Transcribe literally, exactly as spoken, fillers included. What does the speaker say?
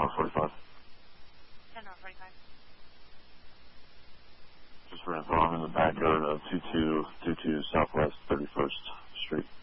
North forty-five. ten North forty-five. Just for info, I'm in the backyard of two two two two Southwest thirty-first Street.